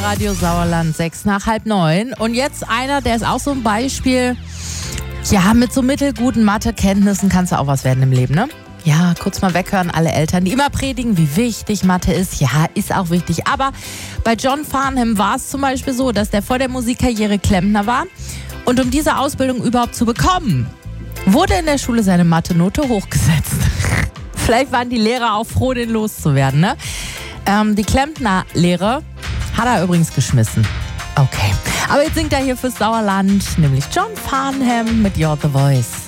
Radio Sauerland, 8:06. Und jetzt einer, der ist auch so ein Beispiel. Ja, mit so mittelguten Mathekenntnissen kannst du auch was werden im Leben, ne? Ja, kurz mal weghören, alle Eltern, die immer predigen, wie wichtig Mathe ist. Ja, ist auch wichtig. Aber bei John Farnham war es zum Beispiel so, dass der vor der Musikkarriere Klempner war. Und um diese Ausbildung überhaupt zu bekommen, wurde in der Schule seine Mathe-Note hochgesetzt. Vielleicht waren die Lehrer auch froh, den loszuwerden, ne? Die Klempner-Lehre hat er übrigens geschmissen. Okay. Aber jetzt singt er hier fürs Sauerland, nämlich John Farnham mit You're the Voice.